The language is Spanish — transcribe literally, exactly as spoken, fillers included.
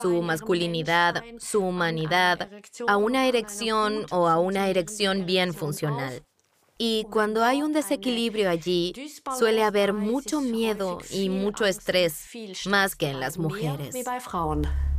su masculinidad, su humanidad, a una erección o a una erección bien funcional. Y cuando hay un desequilibrio allí, suele haber mucho miedo y mucho estrés, más que en las mujeres.